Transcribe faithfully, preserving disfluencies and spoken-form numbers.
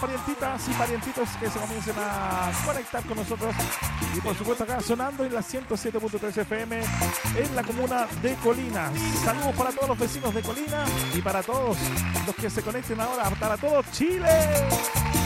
parientitas y parientitos que se comiencen a conectar con nosotros. Y por supuesto acá sonando en la ciento siete punto tres F M en la comuna de Colinas. Saludos para todos los vecinos de Colina y para todos los que se conecten ahora, para todo Chile.